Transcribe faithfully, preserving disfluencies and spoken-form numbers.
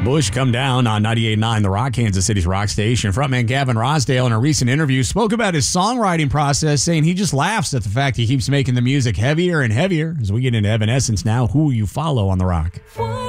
Bush come down on ninety-eight point nine The Rock, Kansas City's rock station. Frontman Gavin Rossdale in a recent interview spoke about his songwriting process, saying he just laughs at the fact he keeps making the music heavier and heavier. As we get into Evanescence now, who will you follow on The Rock?